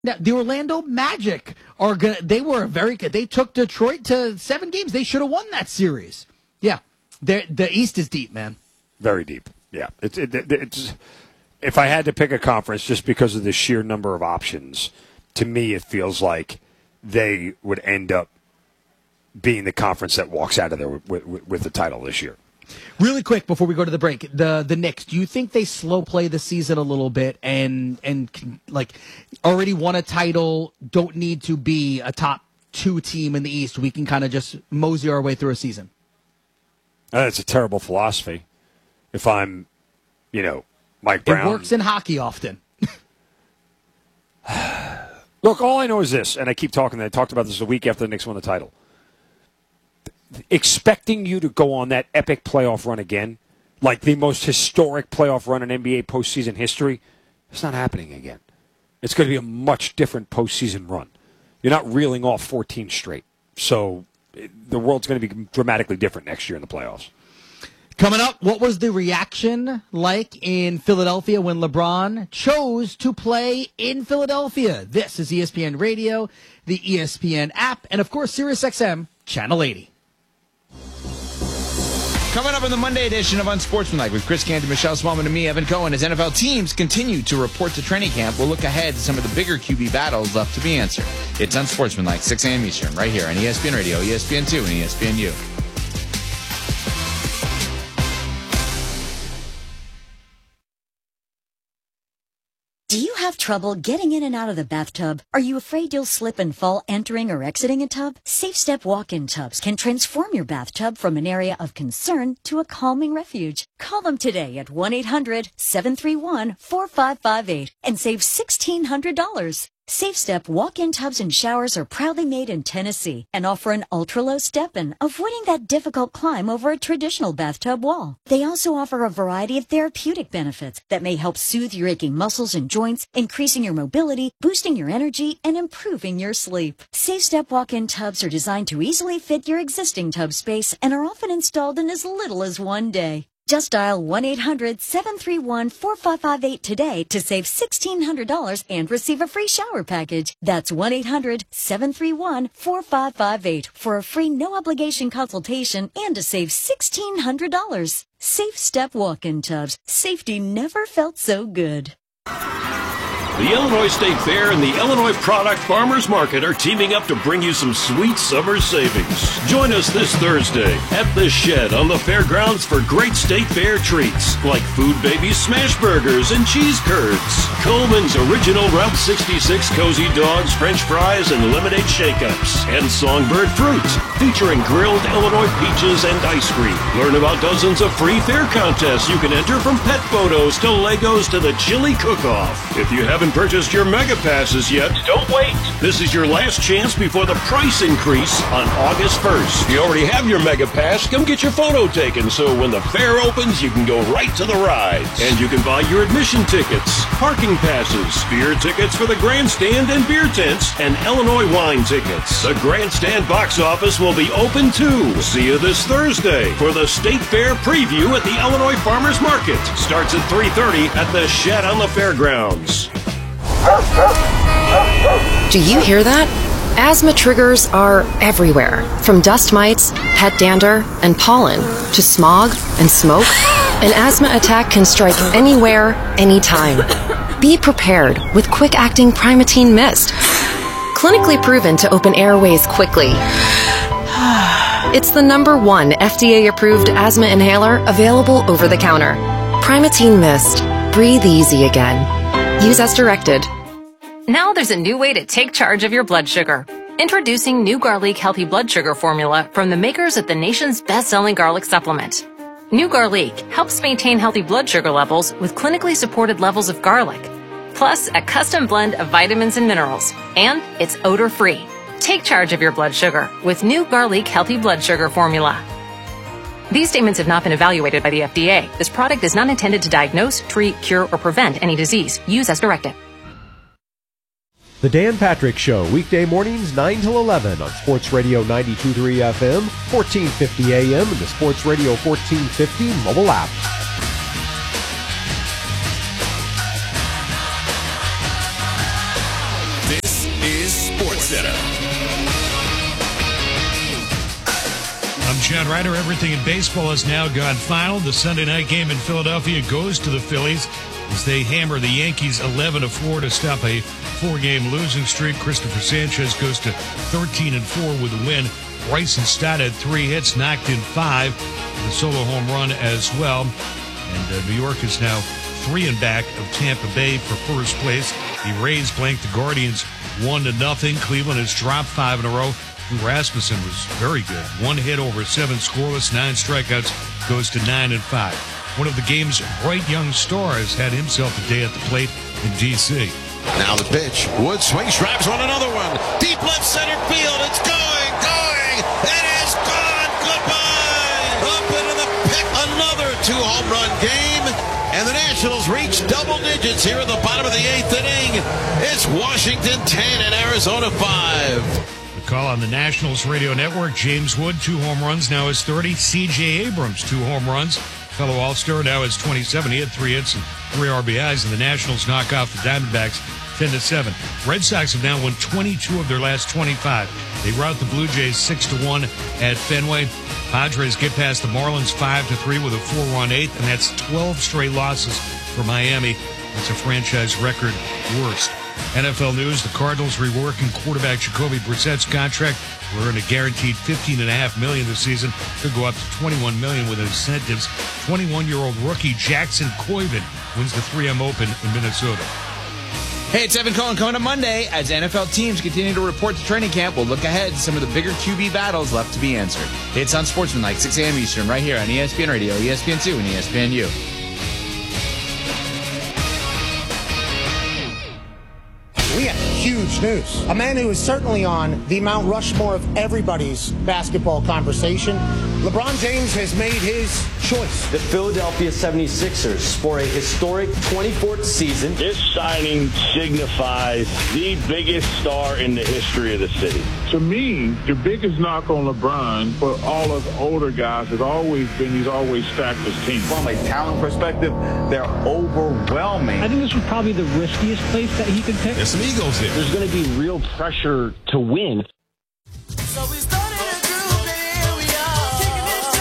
Now, the Orlando Magic they were very good. They took Detroit to 7 games. They should have won that series. Yeah, the East is deep, man. Very deep. Yeah, it's. If I had to pick a conference, just because of the sheer number of options, to me it feels like they would end up being the conference that walks out of there with the title this year. Really quick before we go to the break, the Knicks, do you think they slow play the season a little bit and like already won a title, don't need to be a top 2 team in the East? We can kind of just mosey our way through a season. That's a terrible philosophy. If I'm, Mike Brown. It works in hockey often. Look, all I know is this, and I keep talking. I talked about this the week after the Knicks won the title. Expecting you to go on that epic playoff run again, like the most historic playoff run in NBA postseason history, it's not happening again. It's going to be a much different postseason run. You're not reeling off 14 straight. So the world's going to be dramatically different next year in the playoffs. Coming up, what was the reaction like in Philadelphia when LeBron chose to play in Philadelphia? This is ESPN Radio, the ESPN app, and of course, SiriusXM, Channel 80. Coming up in the Monday edition of Unsportsmanlike with Chris Canty, Michelle Smallman, and me, Evan Cohen, as NFL teams continue to report to training camp, we'll look ahead to some of the bigger QB battles left to be answered. It's Unsportsmanlike, 6 a.m. Eastern, right here on ESPN Radio, ESPN2, and ESPNU. Do you have trouble getting in and out of the bathtub? Are you afraid you'll slip and fall entering or exiting a tub? Safe Step walk-in tubs can transform your bathtub from an area of concern to a calming refuge. Call them today at 1-800-731-4558 and save $1,600. Safe Step walk-in tubs and showers are proudly made in Tennessee and offer an ultra-low step-in, avoiding that difficult climb over a traditional bathtub wall. They also offer a variety of therapeutic benefits that may help soothe your aching muscles and joints, increasing your mobility, boosting your energy, and improving your sleep. Safe Step walk-in tubs are designed to easily fit your existing tub space and are often installed in as little as 1 day. Just dial 1-800-731-4558 today to save $1,600 and receive a free shower package. That's 1-800-731-4558 for a free no-obligation consultation and to save $1,600. Safe Step walk-in tubs. Safety never felt so good. The Illinois State Fair and the Illinois Product Farmers Market are teaming up to bring you some sweet summer savings. Join us this Thursday at The Shed on the fairgrounds for great State Fair treats like Food Babies Smash Burgers and Cheese Curds, Coleman's Original Route 66 Cozy Dogs French Fries and Lemonade Shake-Ups, and Songbird Fruit, featuring grilled Illinois peaches and ice cream. Learn about dozens of free fair contests you can enter, from pet photos to Legos to the chili cook-off. If you haven't purchased your Mega Passes yet, don't wait. This is your last chance before the price increase on August 1st. If you already have your Mega Pass, come get your photo taken so when the fair opens, you can go right to the rides. And you can buy your admission tickets, parking passes, beer tickets for the grandstand and beer tents, and Illinois wine tickets. The grandstand box office will be open too. See you this Thursday for the State Fair preview at the Illinois Farmers Market. Starts at 3:30 at the Shed on the Fairgrounds. Do you hear that? Asthma triggers are everywhere, from dust mites, pet dander, and pollen, to smog and smoke. An asthma attack can strike anywhere, anytime. Be prepared with quick-acting Primatene Mist. Clinically proven to open airways quickly. It's the #1 FDA-approved asthma inhaler available over the counter. Primatene Mist. Breathe easy again. Use as directed. Now there's a new way to take charge of your blood sugar. Introducing New Garlic Healthy Blood Sugar Formula from the makers of the nation's best-selling garlic supplement. New Garlic helps maintain healthy blood sugar levels with clinically supported levels of garlic, plus a custom blend of vitamins and minerals, and it's odor-free. Take charge of your blood sugar with New Garlic Healthy Blood Sugar Formula. These statements have not been evaluated by the FDA. This product is not intended to diagnose, treat, cure, or prevent any disease. Use as directed. The Dan Patrick Show, weekday mornings 9 till 11 on Sports Radio 92.3 FM, 1450 AM, and the Sports Radio 1450 mobile app. Center. I'm Chad Ryder. Everything in baseball has now gone final. The Sunday night game in Philadelphia goes to the Phillies as they hammer the Yankees 11-4 to stop a 4-game losing streak. Christopher Sanchez goes to 13-4 with a win. Bryson Stott had 3 hits, knocked in 5, with a solo home run as well. And New York is now 3 and back of Tampa Bay for first place. The Rays blanked the Guardians 1-0. Cleveland has dropped 5 in a row. Rasmussen was very good. 1 hit over 7 scoreless, 9 strikeouts, goes to 9-5. One of the game's bright young stars had himself a day at the plate in D.C. Now the pitch. Wood swings, drives on another one. Deep left center field. It's going. It is gone. Goodbye. Up into the pick. Another 2-home run game. And the Nationals reach double digits here at the bottom of the 8th inning. It's Washington 10 and Arizona 5. Call on the Nationals radio network. James Wood, 2 home runs, now has 30. C.J. Abrams, 2 home runs. Fellow All-Star now has 27. He had 3 hits and 3 RBIs, and the Nationals knock off the Diamondbacks 10-7. Red Sox have now won 22 of their last 25. They rout the Blue Jays 6-1 at Fenway. Padres get past the Marlins 5-3 with a 4-run 8th, and that's 12 straight losses for Miami. That's a franchise record worst. NFL news, the Cardinals reworking quarterback Jacoby Brissett's contract. We're earning a guaranteed $15.5 million this season. Could go up to $21 million with incentives. 21-year-old rookie Jackson Coyven wins the 3M Open in Minnesota. Hey, it's Evan Cohen coming up Monday. As NFL teams continue to report to training camp, we'll look ahead to some of the bigger QB battles left to be answered. It's Unsportsmanlike, 6 a.m. Eastern, right here on ESPN Radio, ESPN2, and ESPNU. We have huge news. A man who is certainly on the Mount Rushmore of everybody's basketball conversation. LeBron James has made his choice. The Philadelphia 76ers for a historic 24th season. This signing signifies the biggest star in the history of the city. To me, the biggest knock on LeBron for all of the older guys has always been he's always stacked his team. From a talent perspective, they're overwhelming. I think this was probably the riskiest place that he could pick. There's some egos here. There's going to be real pressure to win. So we started a group, here we are, kicking it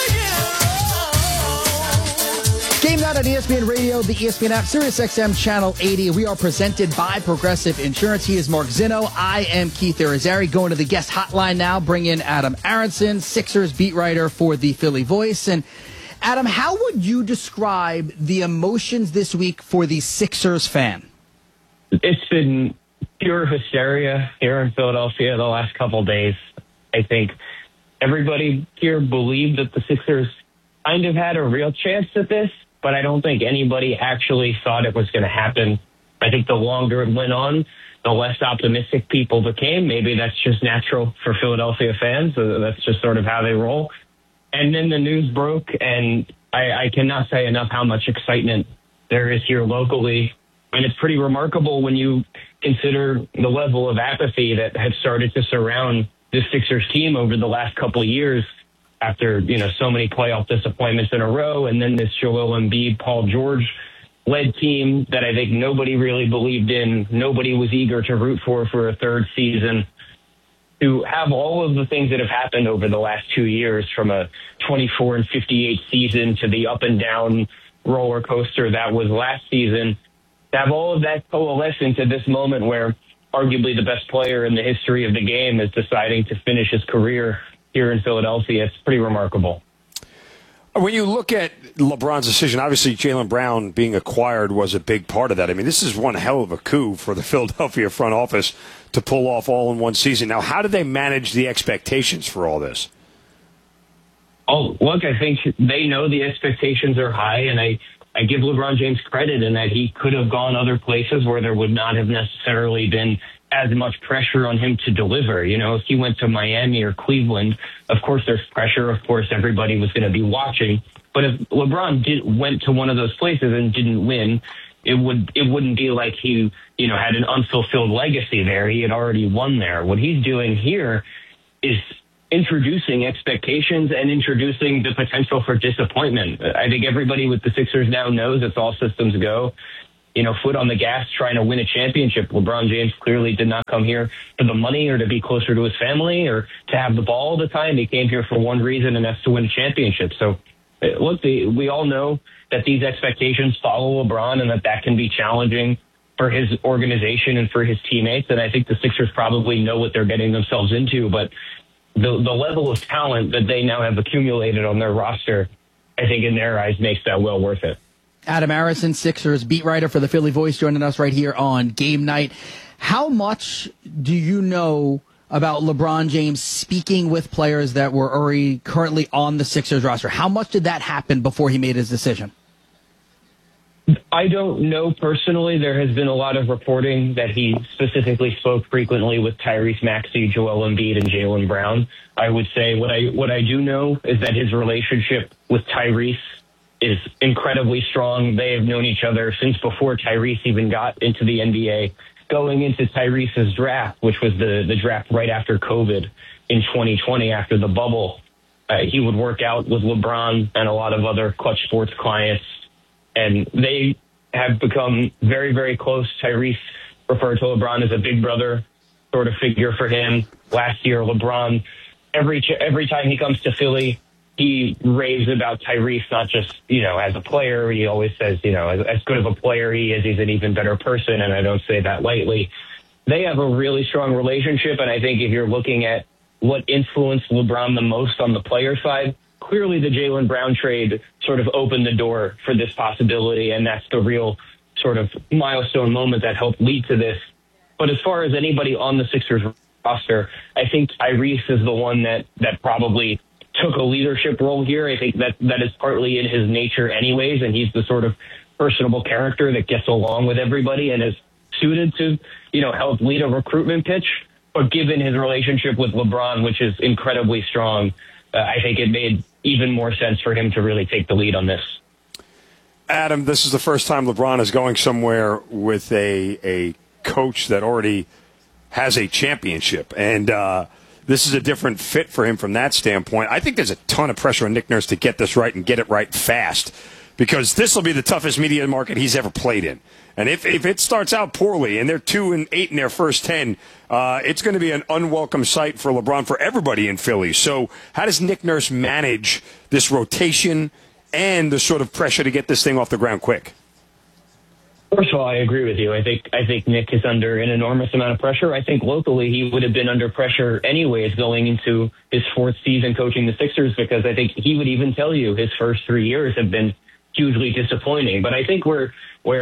just for you. Game Night on ESPN Radio, the ESPN app, Sirius XM Channel 80. We are presented by Progressive Insurance. He is Mark Zinno. I am Keith Irizarry. Going to the guest hotline now. Bring in Adam Aronson, Sixers beat writer for the Philly Voice. And Adam, how would you describe the emotions this week for the Sixers fan? It's been pure hysteria here in Philadelphia the last couple of days. I think everybody here believed that the Sixers kind of had a real chance at this, but I don't think anybody actually thought it was going to happen. I think the longer it went on, the less optimistic people became. Maybe that's just natural for Philadelphia fans. That's just sort of how they roll. And then the news broke, and I cannot say enough how much excitement there is here locally. And it's pretty remarkable when you consider the level of apathy that had started to surround the Sixers team over the last couple of years after, so many playoff disappointments in a row. And then this Joel Embiid, Paul George led team that I think nobody really believed in. Nobody was eager to root for a third season. To have all of the things that have happened over the last 2 years, from a 24-58 season to the up and down roller coaster that was last season, to have all of that coalesce into this moment where arguably the best player in the history of the game is deciding to finish his career here in Philadelphia, it's pretty remarkable. When you look at LeBron's decision, obviously Jaylen Brown being acquired was a big part of that. I mean, this is one hell of a coup for the Philadelphia front office to pull off all in one season. Now, how did they manage the expectations for all this? Oh, look, I think they know the expectations are high, and I give LeBron James credit in that he could have gone other places where there would not have necessarily been as much pressure on him to deliver. If he went to Miami or Cleveland, of course there's pressure. Of course, everybody was going to be watching. But if LeBron went to one of those places and didn't win, it wouldn't be like he, had an unfulfilled legacy there. He had already won there. What he's doing here is introducing expectations and introducing the potential for disappointment. I think everybody with the Sixers now knows it's all systems go. foot on the gas trying to win a championship. LeBron James clearly did not come here for the money or to be closer to his family or to have the ball all the time. He came here for one reason, and that's to win a championship. So, look, we all know that these expectations follow LeBron and that can be challenging for his organization and for his teammates. And I think the Sixers probably know what they're getting themselves into. But the level of talent that they now have accumulated on their roster, I think in their eyes makes that well worth it. Adam Harrison, Sixers beat writer for the Philly Voice, joining us right here on Game Night. How much do you know about LeBron James speaking with players that were already currently on the Sixers roster? How much did that happen before he made his decision? I don't know personally. There has been a lot of reporting that he specifically spoke frequently with Tyrese Maxey, Joel Embiid, and Jaylen Brown. I would say what I do know is that his relationship with Tyrese is incredibly strong. They have known each other since before Tyrese even got into the NBA. Going into Tyrese's draft, which was the draft right after COVID in 2020, after the bubble, he would work out with LeBron and a lot of other Clutch Sports clients, and they have become very, very close. Tyrese referred to LeBron as a big brother sort of figure for him. Last year, LeBron, every time he comes to Philly, he raves about Tyrese, not just, as a player. He always says, as good of a player he is, he's an even better person, and I don't say that lightly. They have a really strong relationship, and I think if you're looking at what influenced LeBron the most on the player side, clearly the Jaylen Brown trade sort of opened the door for this possibility, and that's the real sort of milestone moment that helped lead to this. But as far as anybody on the Sixers roster, I think Tyrese is the one that probably took a leadership role here. I think that is partly in his nature anyways, and he's the sort of personable character that gets along with everybody and is suited to, help lead a recruitment pitch. But given his relationship with LeBron, which is incredibly strong, I think it made even more sense for him to really take the lead on this. Adam, this is the first time LeBron is going somewhere with a coach that already has a championship, and this is a different fit for him from that standpoint. I think there's a ton of pressure on Nick Nurse to get this right and get it right fast, because this will be the toughest media market he's ever played in. And if it starts out poorly and they're 2-8 in their first 10, it's going to be an unwelcome sight for LeBron, for everybody in Philly. So how does Nick Nurse manage this rotation and the sort of pressure to get this thing off the ground quick? First of all, I agree with you. I think Nick is under an enormous amount of pressure. I think locally he would have been under pressure anyways going into his fourth season coaching the Sixers, because I think he would even tell you his first 3 years have been hugely disappointing. But I think where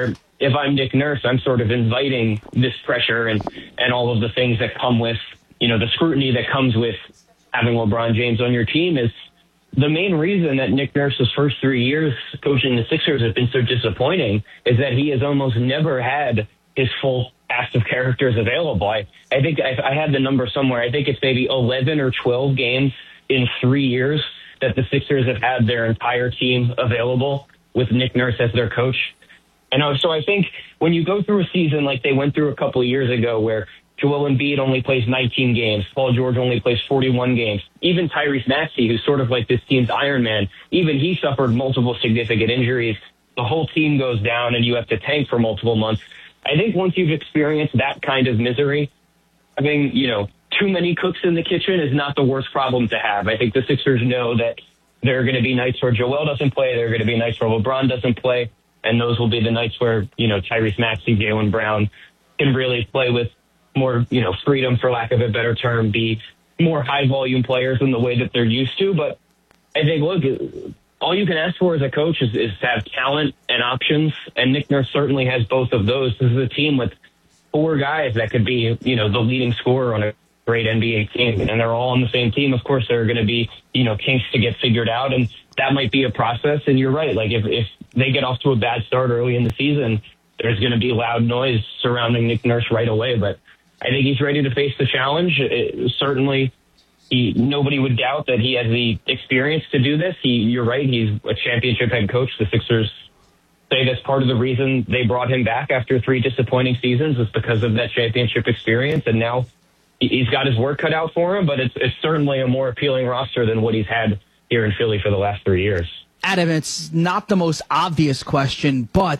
if I'm Nick Nurse, I'm sort of inviting this pressure and all of the things that come with, the scrutiny that comes with having LeBron James on your team is the main reason that Nick Nurse's first 3 years coaching the Sixers have been so disappointing is that he has almost never had his full cast of characters available. I think I had the number somewhere. I think it's maybe 11 or 12 games in 3 years that the Sixers have had their entire team available with Nick Nurse as their coach. And so I think when you go through a season like they went through a couple of years ago where Joel Embiid only plays 19 games, Paul George only plays 41 games, even Tyrese Maxey, who's sort of like this team's Iron Man, even he suffered multiple significant injuries. The whole team goes down and you have to tank for multiple months. I think once you've experienced that kind of misery, having, too many cooks in the kitchen is not the worst problem to have. I think the Sixers know that there are going to be nights where Joel doesn't play, there are going to be nights where LeBron doesn't play, and those will be the nights where, Tyrese Maxey, Jaylen Brown can really play with more, freedom, for lack of a better term, be more high-volume players in the way that they're used to. But I think, look, all you can ask for as a coach is to have talent and options, and Nick Nurse certainly has both of those. This is a team with 4 guys that could be, the leading scorer on a great NBA team, and they're all on the same team. Of course, there are going to be, kinks to get figured out, and that might be a process. And you're right. Like, if they get off to a bad start early in the season, there's going to be loud noise surrounding Nick Nurse right away. But I think he's ready to face the challenge. Certainly, nobody would doubt that he has the experience to do this. You're right. He's a championship head coach. The Sixers say that's part of the reason they brought him back after 3 disappointing seasons was because of that championship experience. And now he's got his work cut out for him, but it's certainly a more appealing roster than what he's had here in Philly for the last 3 years. Adam, it's not the most obvious question, but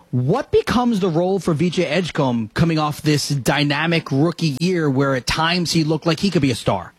What becomes the role for VJ Edgecombe coming off this dynamic rookie year where at times he looked like he could be a star?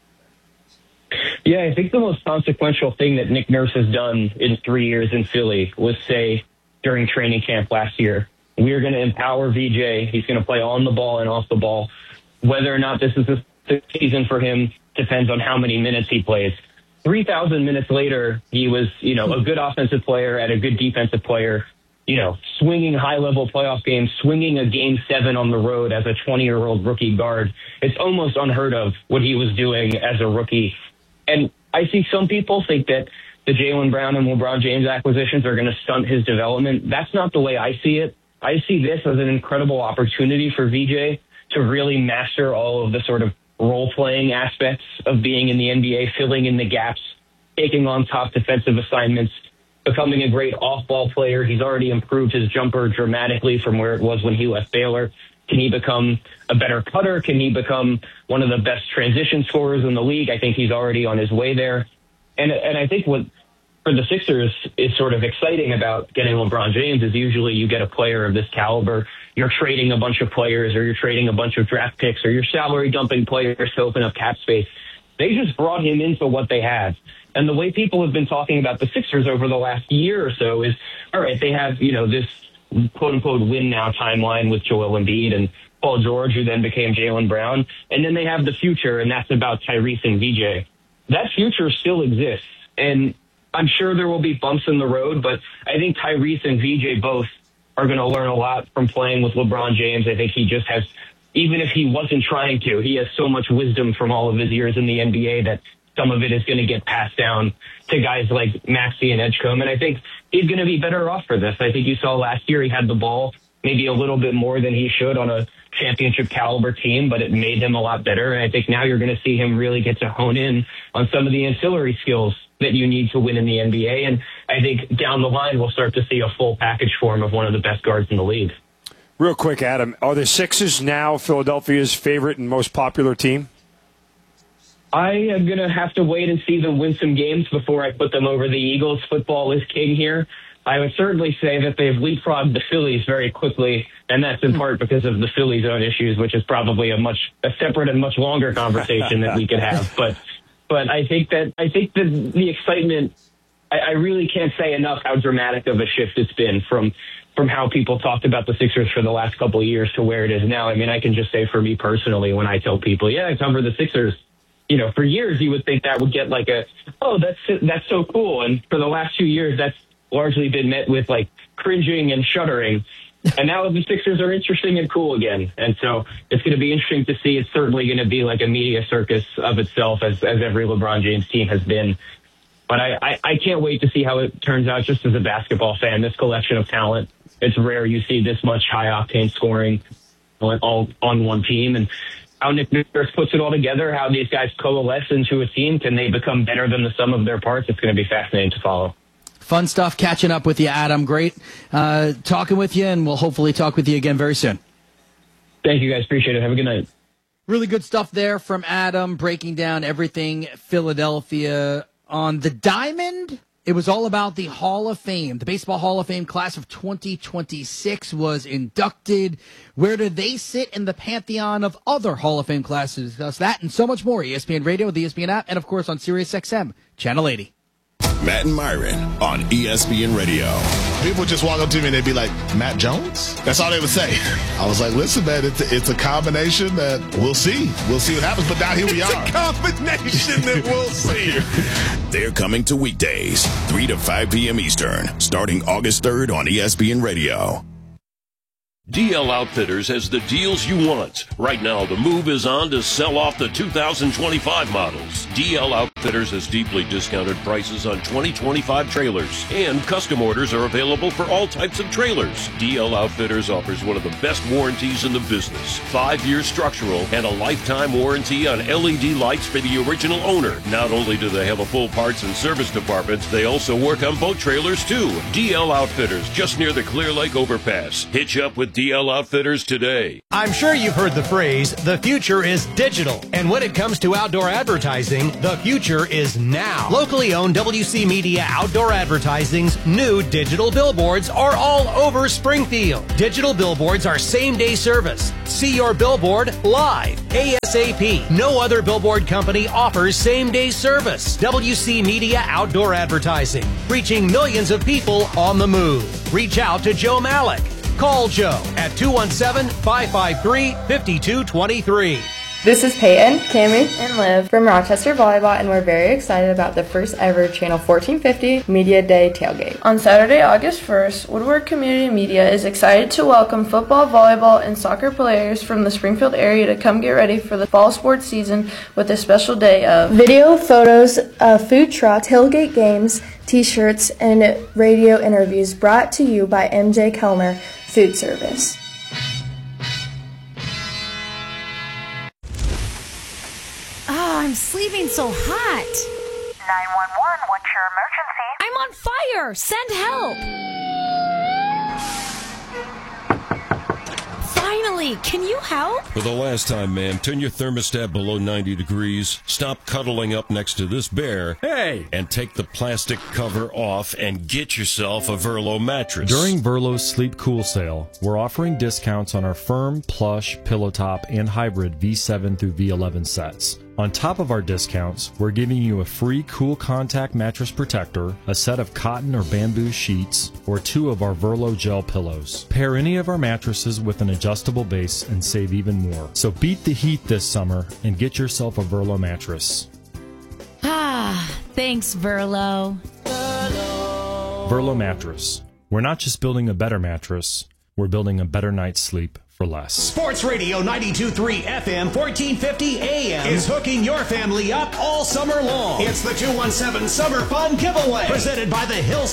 Yeah, I think the most consequential thing that Nick Nurse has done in 3 years in Philly was say during training camp last year, we are going to empower VJ. He's going to play on the ball and off the ball. Whether or not this is the season for him depends on how many minutes he plays. 3,000 minutes later, he was, a good offensive player and a good defensive player, swinging high-level playoff games, swinging a Game 7 on the road as a 20-year-old rookie guard. It's almost unheard of what he was doing as a rookie. And I see some people think that the Jaylen Brown and LeBron James acquisitions are going to stunt his development. That's not the way I see it. I see this as an incredible opportunity for VJ to really master all of the sort of role-playing aspects of being in the NBA, filling in the gaps, taking on top defensive assignments, becoming a great off-ball player. He's already improved his jumper dramatically from where it was when he left Baylor. Can he become a better cutter? Can he become one of the best transition scorers in the league? I think he's already on his way there. And I think what for the Sixers is sort of exciting about getting LeBron James is usually you get a player of this caliber, you're trading a bunch of players or you're trading a bunch of draft picks or you're salary dumping players to open up cap space. They just brought him into what they had. And the way people have been talking about the Sixers over the last year or so is, all right, they have, this quote-unquote win now timeline with Joel Embiid and Paul George, who then became Jaylen Brown. And then they have the future, and that's about Tyrese and VJ. That future still exists. And I'm sure there will be bumps in the road, but I think Tyrese and VJ both are going to learn a lot from playing with LeBron James. I think he just has, even if he wasn't trying to, he has so much wisdom from all of his years in the NBA that some of it is going to get passed down to guys like Maxey and Edgecombe. And I think he's going to be better off for this. I think you saw last year he had the ball maybe a little bit more than he should on a championship caliber team, but it made him a lot better. And I think now you're going to see him really get to hone in on some of the ancillary skills that you need to win in the NBA. And I think down the line, we'll start to see a full package form of one of the best guards in the league. Real quick, Adam, are the Sixers now Philadelphia's favorite and most popular team? I am going to have to wait and see them win some games before I put them over the Eagles. Football is king here. I would certainly say that they've leapfrogged the Phillies very quickly, and that's in part because of the Phillies' own issues, which is probably a separate and much longer conversation that we could have. But I think that the excitement, I really can't say enough how dramatic of a shift it's been from how people talked about the Sixers for the last couple of years to where it is now. I mean, I can just say for me personally, when I tell people, I cover the Sixers, for years you would think that would get like that's so cool. And for the last 2 years, that's largely been met with like cringing and shuddering. And now the Sixers are interesting and cool again. And so it's going to be interesting to see. It's certainly going to be like a media circus of itself as every LeBron James team has been. But I can't wait to see how it turns out just as a basketball fan. This collection of talent, it's rare you see this much high-octane scoring all on one team. And how Nick Nurse puts it all together, how these guys coalesce into a team, can they become better than the sum of their parts? It's going to be fascinating to follow. Fun stuff catching up with you, Adam. Great talking with you, and we'll hopefully talk with you again very soon. Thank you, guys. Appreciate it. Have a good night. Really good stuff there from Adam, breaking down everything Philadelphia. On the diamond, it was all about the Hall of Fame. The Baseball Hall of Fame class of 2026 was inducted. Where do they sit in the pantheon of other Hall of Fame classes? Discuss that and so much more. ESPN Radio, the ESPN app, and of course on SiriusXM, Channel 80. Matt and Myron on ESPN Radio. People just walk up to me and they'd be like, Matt Jones? That's all they would say. I was like, listen, man, it's a combination that we'll see. We'll see what happens. But now here we are. It's a combination that we'll see. They're coming to weekdays, 3 to 5 p.m. Eastern, starting August 3rd on ESPN Radio. DL Outfitters has the deals you want. Right now, the move is on to sell off the 2025 models. DL Outfitters has deeply discounted prices on 2025 trailers, and custom orders are available for all types of trailers. DL Outfitters offers one of the best warranties in the business. 5-year structural and a lifetime warranty on LED lights for the original owner. Not only do they have a full parts and service department, they also work on boat trailers too. DL Outfitters, just near the Clear Lake overpass. Hitch up with DL Outfitters today. I'm sure you've heard the phrase, the future is digital. And when it comes to outdoor advertising, the future future is now. Locally owned WC Media Outdoor Advertising's new digital billboards are all over Springfield. Digital billboards are same-day service. See your billboard live, ASAP. No other billboard company offers same-day service. WC Media Outdoor Advertising, reaching millions of people on the move. Reach out to Joe Malik. Call Joe at 217-553-5223. This is Peyton, Cammie, and Liv from Rochester Volleyball, and we're very excited about the first ever Channel 1450 Media Day tailgate. On Saturday, August 1st, Woodward Community Media is excited to welcome football, volleyball, and soccer players from the Springfield area to come get ready for the fall sports season with a special day of video, photos, food truck, tailgate games, t-shirts, and radio interviews brought to you by MJ Kellner Food Service. I'm sleeping so hot. 911, what's your emergency? I'm on fire. Send help. Finally, can you help? For the last time, ma'am, turn your thermostat below 90 degrees, stop cuddling up next to this bear, and take the plastic cover off and get yourself a Verlo mattress. During Verlo's Sleep Cool sale, we're offering discounts on our firm, plush, pillow top, and hybrid V7 through V11 sets. On top of our discounts, we're giving you a free Cool Contact mattress protector, a set of cotton or bamboo sheets, or 2 of our Verlo gel pillows. Pair any of our mattresses with an adjustable base and save even more. So beat the heat this summer and get yourself a Verlo mattress. Thanks, Verlo. Verlo Mattress. We're not just building a better mattress, we're building a better night's sleep for less. Sports Radio 92.3 FM, 1450 AM is hooking your family up all summer long. It's the 217 Summer Fun Giveaway, presented by the Hills